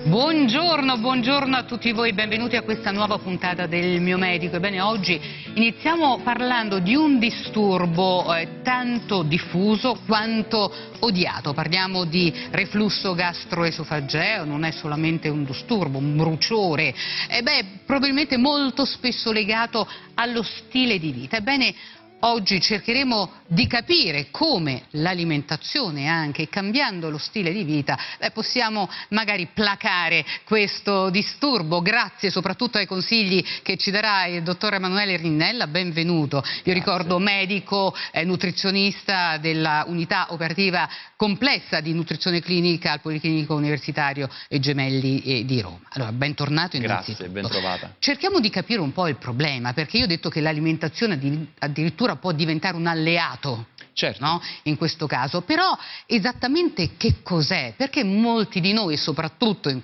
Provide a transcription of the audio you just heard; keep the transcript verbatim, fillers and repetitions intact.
Buongiorno, buongiorno a tutti voi, benvenuti a questa nuova puntata del Mio Medico. Ebbene, oggi iniziamo parlando di un disturbo eh, tanto diffuso quanto odiato. Parliamo di reflusso gastroesofageo, non è solamente un disturbo, un bruciore, e beh, probabilmente molto spesso legato allo stile di vita. Ebbene, oggi cercheremo di capire come l'alimentazione, anche cambiando lo stile di vita, eh, possiamo magari placare questo disturbo, grazie soprattutto ai consigli che ci darà il dottor Emanuele Rinnella. Benvenuto. Io ricordo medico, eh, nutrizionista della unità operativa complessa di nutrizione clinica al Policlinico Universitario Gemelli eh, di Roma. Allora, bentornato innanzitutto. Grazie, ben trovata. Cerchiamo di capire un po' il problema, perché io ho detto che l'alimentazione addirittura può diventare un alleato, certo, no? In questo caso, però esattamente che cos'è? Perché molti di noi, soprattutto in